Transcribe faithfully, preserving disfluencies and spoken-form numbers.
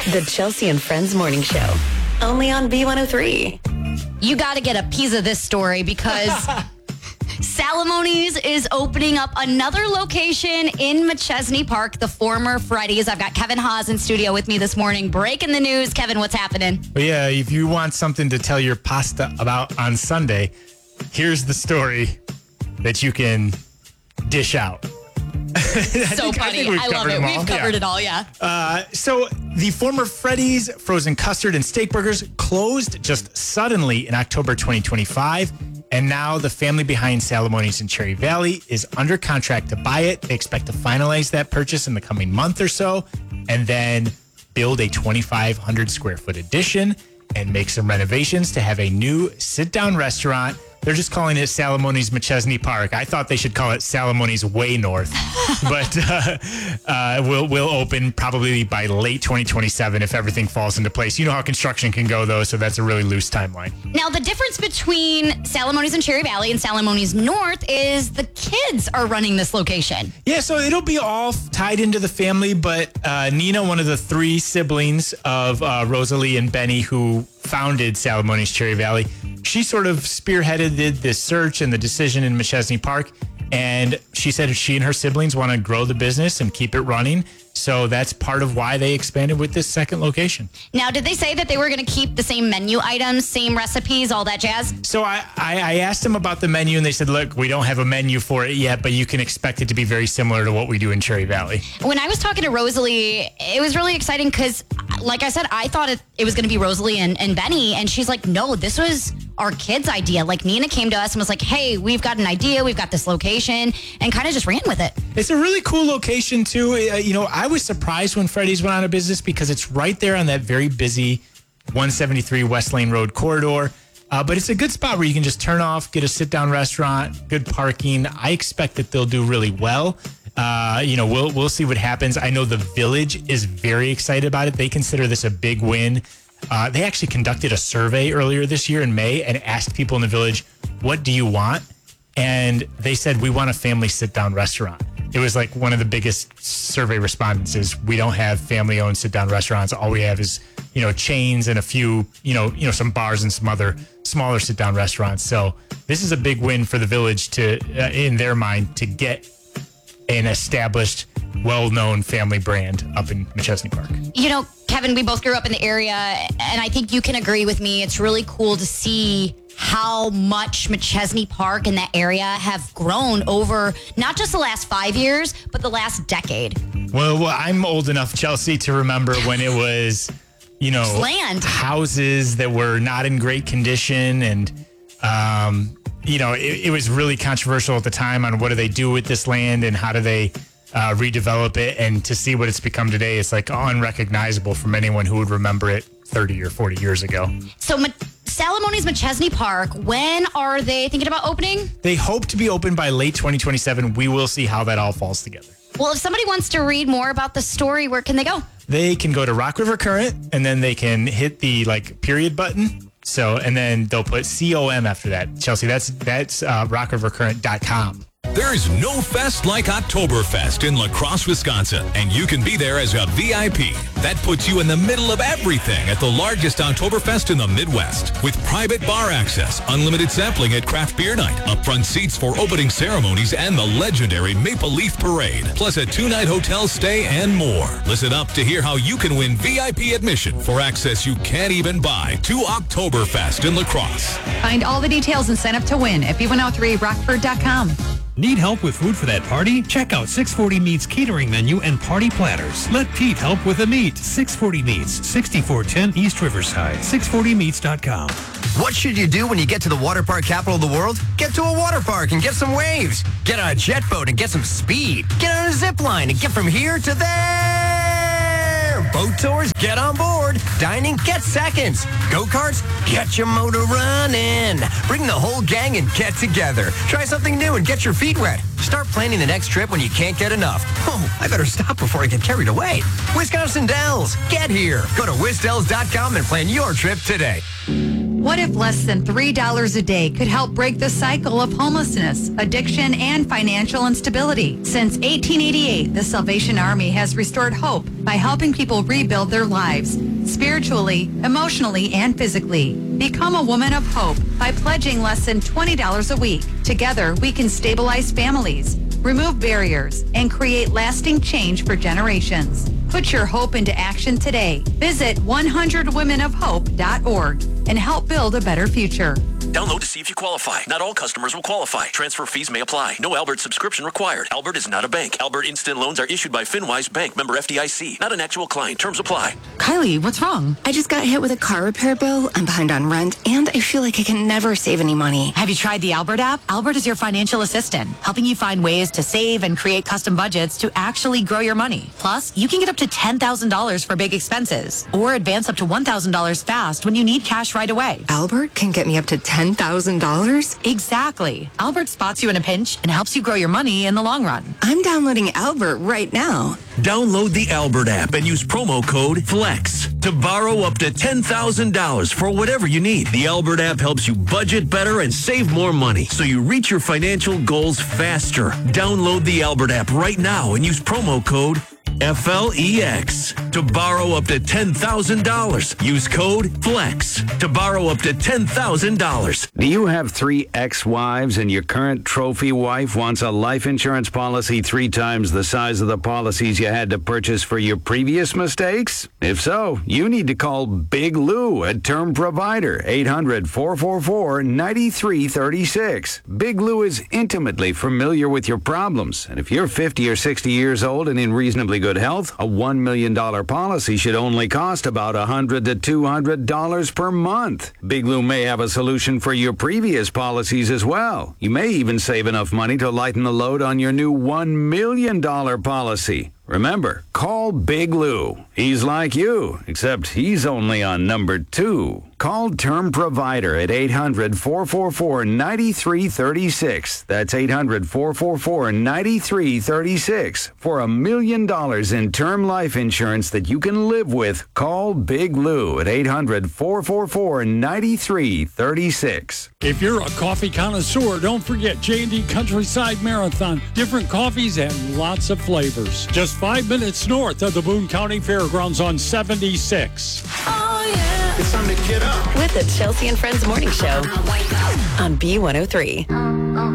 The Chelsea and Friends Morning Show. Only on B one oh three. You got to get a piece of this story because Salamoni's is opening up another location in McChesney Park, the former Freddy's. I've got Kevin Haas in studio with me this morning. Breaking the news. Kevin, what's happening? Well, yeah, if you want something to tell your pasta about on Sunday, here's the story that you can dish out. So funny. I, I love it. We've covered yeah. it all, yeah. Uh, so the former Freddy's frozen custard and steak burgers closed just suddenly in October twenty twenty-five. And now the family behind Salamoni's in Cherry Valley is under contract to buy it. They expect to finalize that purchase in the coming month or so and then build a twenty-five hundred square foot addition and make some renovations to have a new sit-down restaurant. They're just calling it Salamoni's McChesney Park. I thought they should call it Salamoni's Way North, but uh, uh, will will open probably by late twenty twenty-seven if everything falls into place. You know how construction can go, though, so that's a really loose timeline. Now, the difference between Salamoni's in Cherry Valley and Salamoni's North is the kids are running this location. Yeah, so it'll be all tied into the family, but uh, Nina, one of the three siblings of uh, Rosalie and Benny, who founded Salamoni's Cherry Valley, she sort of spearheaded this search and the decision in McChesney Park. And she said she and her siblings want to grow the business and keep it running. So that's part of why they expanded with this second location. Now, did they say that they were going to keep the same menu items, same recipes, all that jazz? So I, I, I asked them about the menu, and they said, look, we don't have a menu for it yet, but you can expect it to be very similar to what we do in Cherry Valley. When I was talking to Rosalie, it was really exciting because, like I said, I thought it, it was going to be Rosalie and, and Benny. And she's like, no, this was our kids' idea. Like, Nina came to us and was like, hey, we've got an idea. We've got this location, and kind of just ran with it. It's a really cool location, too. Uh, you know, I was surprised when Freddy's went out of business because it's right there on that very busy one seventy-three West Lane Road corridor. Uh, but it's a good spot where you can just turn off, get a sit-down restaurant, good parking. I expect that they'll do really well. Uh, you know, we'll we'll see what happens. I know the Village is very excited about it. They consider this a big win. Uh, they actually conducted a survey earlier this year in May and asked people in the Village, what do you want? And they said, we want a family sit-down restaurant. It was like one of the biggest survey respondents is we don't have family-owned sit-down restaurants. All we have is, you know, chains and a few, you know, you know, some bars and some other smaller sit-down restaurants. So this is a big win for the Village to, uh, in their mind, to get an established, well-known family brand up in McChesney Park. You know, Kevin, we both grew up in the area, and I think you can agree with me. It's really cool to see how much McChesney Park and that area have grown over not just the last five years, but the last decade. Well, well I'm old enough, Chelsea, to remember when it was, you know, land houses that were not in great condition. And, um, you know, it, it was really controversial at the time on what do they do with this land and how do they uh, redevelop it. And to see what it's become today, it's like unrecognizable from anyone who would remember it thirty or forty years ago. So Ma- Salamoni's McChesney Park, when are they thinking about opening? They hope to be open by late twenty twenty-seven. We will see how that all falls together. Well, if somebody wants to read more about the story, where can they go? They can go to Rock River Current, and then they can hit the like period button. So, and then they'll put C O M after that. Chelsea, that's that's uh, rock river current dot com. There's no fest like Oktoberfest in La Crosse, Wisconsin, and you can be there as a V I P. That puts you in the middle of everything at the largest Oktoberfest in the Midwest. With private bar access, unlimited sampling at Craft Beer Night, upfront seats for opening ceremonies, and the legendary Maple Leaf Parade, plus a two-night hotel stay and more. Listen up to hear how you can win V I P admission for access you can't even buy to Oktoberfest in La Crosse. Find all the details and sign up to win at B one oh three rockford dot com. Need help with food for that party? Check out six forty Meats catering menu and party platters. Let Pete help with the meat. six forty Meats, sixty-four ten East Riverside, six forty meats dot com. What should you do when you get to the water park capital of the world? Get to a water park and get some waves. Get on a jet boat and get some speed. Get on a zip line and get from here to there. Boat tours, get on board. Dining, get seconds. Go-karts, get your motor running. Bring the whole gang and get together. Try something new and get your feet wet. Start planning the next trip when you can't get enough. Oh, I better stop before I get carried away. Wisconsin Dells, get here. Go to wisdells dot com and plan your trip today. What if less than three dollars a day could help break the cycle of homelessness, addiction, and financial instability? Since eighteen eighty-eight, the Salvation Army has restored hope by helping people rebuild their lives, spiritually, emotionally, and physically. Become a woman of hope by pledging less than twenty dollars a week. Together, we can stabilize families, remove barriers, and create lasting change for generations. Put your hope into action today. Visit one hundred women of hope dot org and help build a better future. Download to see if you qualify. Not all customers will qualify. Transfer fees may apply. No Albert subscription required. Albert is not a bank. Albert Instant Loans are issued by FinWise Bank, member F D I C. Not an actual client. Terms apply. Kylie, what's wrong? I just got hit with a car repair bill. I'm behind on rent, and I feel like I can never save any money. Have you tried the Albert app? Albert is your financial assistant, helping you find ways to save and create custom budgets to actually grow your money. Plus, you can get up to ten thousand dollars for big expenses, or advance up to one thousand dollars fast when you need cash right away. Albert can get me up to ten thousand dollars? Exactly. Albert spots you in a pinch and helps you grow your money in the long run. I'm downloading Albert right now. Download the Albert app and use promo code FLEX to borrow up to ten thousand dollars for whatever you need. The Albert app helps you budget better and save more money so you reach your financial goals faster. Download the Albert app right now and use promo code F L E X to borrow up to ten thousand dollars. Use code FLEX to borrow up to ten thousand dollars. Do you have three ex-wives and your current trophy wife wants a life insurance policy three times the size of the policies you had to purchase for your previous mistakes? If so, you need to call Big Lou at Term Provider, eight hundred, four four four, nine three three six. Big Lou is intimately familiar with your problems, and if you're fifty or sixty years old and in reasonably good health, a one million dollars policy should only cost about one hundred to two hundred dollars per month. Big Lou may have a solution for your previous policies as well. You may even save enough money to lighten the load on your new one million dollars policy. Remember, call Big Lou. He's like you, except he's only on number two. Call Term Provider at eight hundred, four four four, nine three three six. That's eight hundred, four four four, nine three three six. For a million dollars in term life insurance that you can live with, call Big Lou at eight hundred, four four four, nine three three six. If you're a coffee connoisseur, don't forget J and D Countryside Marathon. Different coffees and lots of flavors. Just five minutes north of the Boone County Fairgrounds on seventy-six. Oh, yeah. It's time to get up With the Chelsea and Friends Morning Show on B one oh three.